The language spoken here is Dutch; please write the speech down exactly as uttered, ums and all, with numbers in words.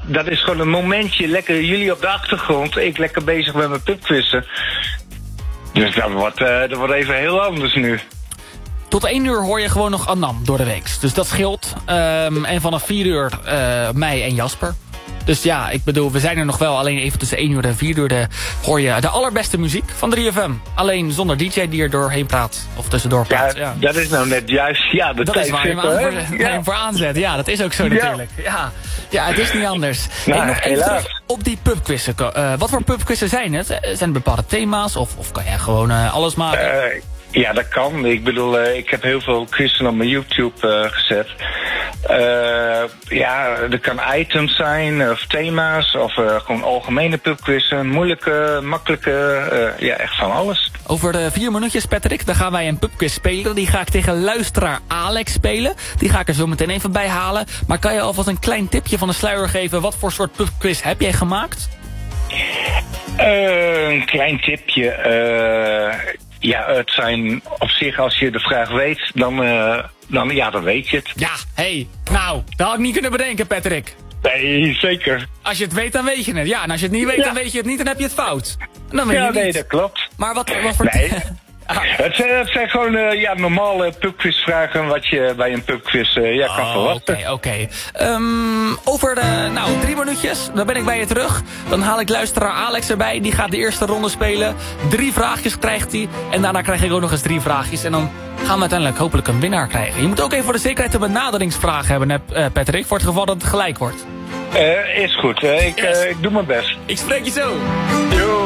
dat is gewoon een momentje. Lekker jullie op de achtergrond. Ik lekker bezig met mijn pubquizzen. Dus dat wordt, uh, dat wordt even heel anders nu. Tot één uur hoor je gewoon nog Anam door de week. Dus dat scheelt. Um, en vanaf vier uur uh, mij en Jasper. Dus ja, ik bedoel, we zijn er nog wel. Alleen even tussen één uur en vier uur de, hoor je de allerbeste muziek van drie F M. Alleen zonder D J die er doorheen praat. Of tussendoor praat. Ja, ja. Dat is nou net juist. Ja, de dat is waar je hem aan voor, ja. voor aanzet. Ja, dat is ook zo natuurlijk. Ja, ja, ja het is niet anders. Nou, hey, nog even helaas. terug op die pubquizzen. Uh, wat voor pubquizzen zijn het? Zijn er bepaalde thema's? Of, of kan jij gewoon uh, alles maken? Uh, Ja, dat kan. Ik bedoel, uh, ik heb heel veel quizzen op mijn YouTube uh, gezet. Uh, ja, er kan items zijn, of thema's, of uh, gewoon algemene pubquizzen. Moeilijke, makkelijke, uh, ja, echt van alles. Over de vier minuutjes, Patrick, dan gaan wij een pubquiz spelen. Die ga ik tegen luisteraar Alex spelen. Die ga ik er zo meteen even bij halen. Maar kan je alvast een klein tipje van de sluier geven? Wat voor soort pubquiz heb jij gemaakt? Uh, een klein tipje. Uh, ja, het zijn op zich, als je de vraag weet, dan, uh, dan, ja, dan weet je het. Ja, hey, nou, dat had ik niet kunnen bedenken, Patrick. Nee, zeker. Als je het weet, dan weet je het. Ja, en als je het niet weet, ja. dan weet je het niet, dan heb je het fout. Dan weet ja, je het nee, niet. dat klopt. Maar wat, wat voor... Nee. Ah. Het, zijn, het zijn gewoon uh, ja, normale pubquizvragen wat je bij een pubquiz uh, ja, kan oh, verwachten. Oké, okay, oké. Okay. Um, over de, nou, drie minuutjes, dan ben ik bij je terug. Dan haal ik luisteraar Alex erbij, die gaat de eerste ronde spelen. Drie vraagjes krijgt hij en daarna krijg ik ook nog eens drie vraagjes. En dan gaan we uiteindelijk hopelijk een winnaar krijgen. Je moet ook even voor de zekerheid een benaderingsvraag hebben, uh, Patrick, voor het geval dat het gelijk wordt. Uh, is goed, uh, ik, yes. uh, ik doe mijn best. Ik spreek je zo.